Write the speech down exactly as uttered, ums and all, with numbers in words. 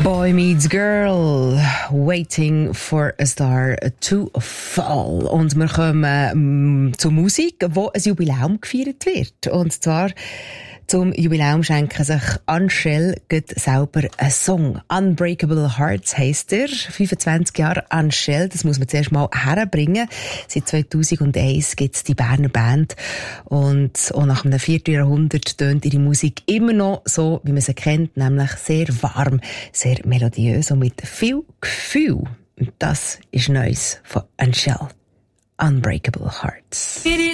Boy Meets Girl, Waiting for a Star to Fall. Und wir kommen äh, zur Musik, wo ein Jubiläum gefeiert wird. Und zwar zum Jubiläum schenken sich Anshel selber einen Song. Unbreakable Hearts heisst er. fünfundzwanzig Jahre Anshel, das muss man zuerst mal herbringen. Seit zweitausendeins gibt es die Berner Band. Und auch nach einem Vierteljahrhundert tönt ihre Musik immer noch so, wie man sie kennt, nämlich sehr warm, sehr melodiös und mit viel Gefühl. Und das ist Neues von Anshel. Unbreakable Hearts.